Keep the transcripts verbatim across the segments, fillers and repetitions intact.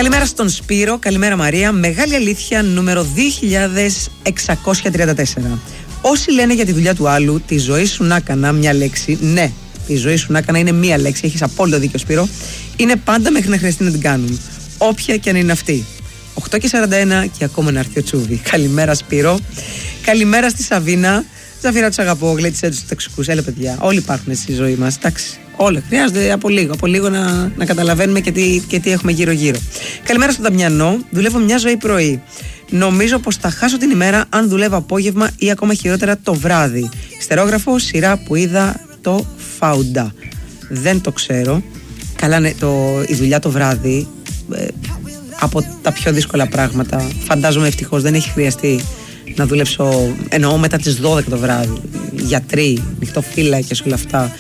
Καλημέρα στον Σπύρο, καλημέρα Μαρία. Μεγάλη αλήθεια νούμερο δύο χιλιάδες εξακόσια τριάντα τέσσερα. Όσοι λένε για τη δουλειά του άλλου, τη ζωή σου να έκανα μια λέξη, ναι, τη ζωή σου να έκανα είναι μία λέξη, έχεις απόλυτο δίκιο Σπύρο, είναι πάντα μέχρι να χρειαστεί να την κάνουν. Όποια και αν είναι αυτή. οκτώ και σαράντα ένα και ακόμα να έρθει ο Τσούβι. Καλημέρα Σπύρο. Καλημέρα στη Σαβίνα. Ζαφίρα, του αγαπώ, γλέτσε του ταξικού. Έλα, παιδιά, όλοι υπάρχουν στη ζωή μας. Εντάξει, όλοι. Χρειάζεται από λίγο, από λίγο να, να καταλαβαίνουμε και τι, και τι έχουμε γύρω-γύρω. Καλημέρα στον Δαμιανό. Δουλεύω μια ζωή πρωί. Νομίζω πως θα χάσω την ημέρα αν δουλεύω απόγευμα ή ακόμα χειρότερα το βράδυ. Στερόγραφο, σειρά που είδα το Φαουντά. Δεν το ξέρω. Καλά, ναι, το, η δουλειά το βράδυ ε, από τα πιο δύσκολα πράγματα. Φαντάζομαι ευτυχώς δεν έχει χρειαστεί να δουλέψω, εννοώ μετά τις δώδεκα το βράδυ. Γιατροί, νυχτοφύλακες, όλα αυτά.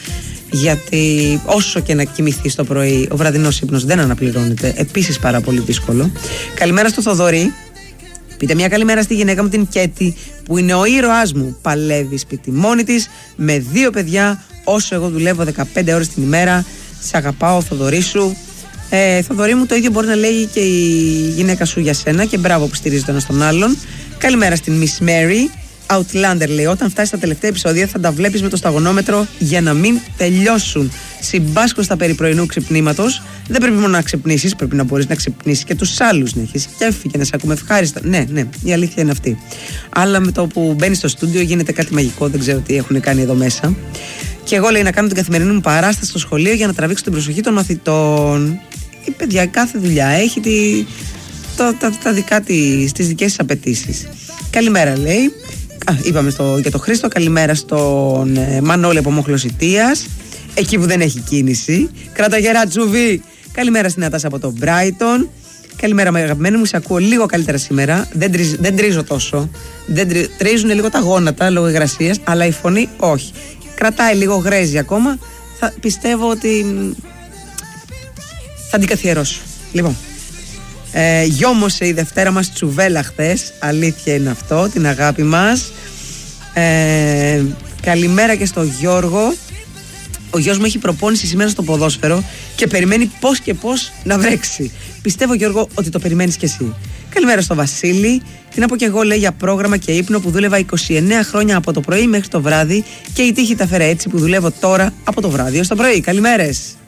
Γιατί όσο και να κοιμηθείς το πρωί, ο βραδινός ύπνος δεν αναπληρώνεται. Επίσης πάρα πολύ δύσκολο. Καλημέρα στο Θοδωρή. Πείτε μια καλημέρα στη γυναίκα μου την Κέτη, που είναι ο ήρωάς μου. Παλεύει σπίτι μόνη της, με δύο παιδιά, όσο εγώ δουλεύω δεκαπέντε ώρες την ημέρα. Σε αγαπάω, Θοδωρή σου. Ε, Θοδωρή μου, το ίδιο μπορεί να λέει και η γυναίκα σου για σένα, και μπράβο που στηρίζει τον ένα στον άλλον. Καλημέρα στην Miss Mary. Outlander λέει: όταν φτάσει στα τελευταία επεισόδια θα τα βλέπεις με το σταγονόμετρο για να μην τελειώσουν. Συμπάσχω στα περί πρωινού ξυπνήματος. Δεν πρέπει μόνο να ξυπνήσεις, πρέπει να μπορείς να ξυπνήσεις και τους άλλους. Να έχεις κέφι και να σε ακούμε ευχάριστα. Ναι, ναι, η αλήθεια είναι αυτή. Αλλά με το που μπαίνεις στο στούντιο γίνεται κάτι μαγικό, δεν ξέρω τι έχουν κάνει εδώ μέσα. Και εγώ λέει να κάνω την καθημερινή μου παράσταση στο σχολείο για να τραβήξω την προσοχή των μαθητών. Η παιδιά, κάθε δουλειά έχει τη, το, τα, τα δικά της, τις δικές της απαιτήσεις. Καλημέρα λέει. Α, είπαμε στο, για τον Χρήστο. Καλημέρα στον ε, Μανώλη από Μοχλωσιτίας, εκεί που δεν έχει κίνηση. Κράτα γερά Τσουβί. Καλημέρα στην Νατάσα από τον Brighton. Καλημέρα με αγαπημένη μου, σε ακούω λίγο καλύτερα σήμερα. Δεν, τρίζ, δεν τρίζω τόσο. Δεν τρι, τρίζουν λίγο τα γόνατα λόγω υγρασίας, αλλά η φωνή όχι. Κρατάει λίγο γρέζι ακόμα. Θα, πιστεύω ότι θα την καθιερώσω. Λοιπόν, ε, γιόμωσε η Δευτέρα μας τσουβέλα χθες. Αλήθεια είναι αυτό, την αγάπη μας. ε, Καλημέρα και στο Γιώργο. Ο γιος μου έχει προπόνηση σήμερα στο ποδόσφαιρο και περιμένει πώς και πώς να βρέξει. Πιστεύω, Γιώργο, ότι το περιμένεις κι εσύ. Καλημέρα στο Βασίλη. Τι να πω κι εγώ, λέει, για πρόγραμμα και ύπνο που δούλευα είκοσι εννέα χρόνια από το πρωί μέχρι το βράδυ, και η τύχη τα φέρε έτσι που δουλεύω τώρα από το βράδυ ως το πρωί. Καλημέρες.